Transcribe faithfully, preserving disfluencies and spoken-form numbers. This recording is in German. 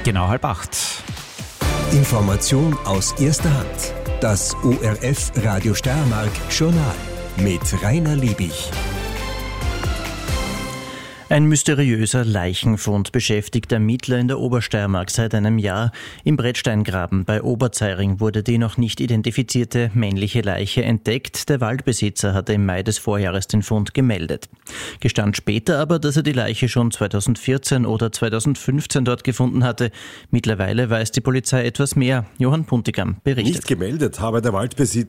Genau halb acht. Information aus erster Hand. Das O R F Radio Steiermark Journal mit Rainer Liebig. Ein mysteriöser Leichenfund beschäftigt Ermittler in der Obersteiermark seit einem Jahr. Im Brettsteingraben bei Oberzeiring wurde die noch nicht identifizierte männliche Leiche entdeckt. Der Waldbesitzer hatte im Mai des Vorjahres den Fund gemeldet. Gestand später aber, dass er die Leiche schon zweitausendvierzehn oder zweitausendfünfzehn dort gefunden hatte. Mittlerweile weiß die Polizei etwas mehr. Johann Puntigam berichtet. Nicht gemeldet habe der Waldbesitzer